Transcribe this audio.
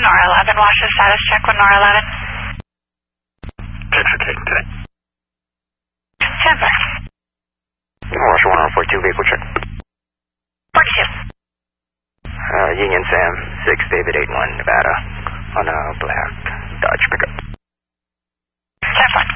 Nora 11, watch the status check with Nora 11. Check for taking today. Stand by. Russia 1042, vehicle check. 42. Union Sam, 6 David 81, Nevada, on a black Dodge pickup. Stand by.